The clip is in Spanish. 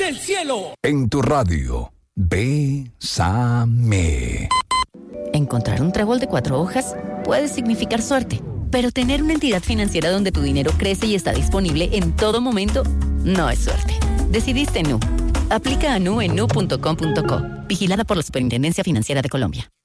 del cielo. En tu radio, Bésame. Encontrar un trébol de 4 hojas puede significar suerte, pero tener una entidad financiera donde tu dinero crece y está disponible en todo momento no es suerte. Decidiste Nu. Aplica a Nu en nu.com.co. Vigilada por la Superintendencia Financiera de Colombia.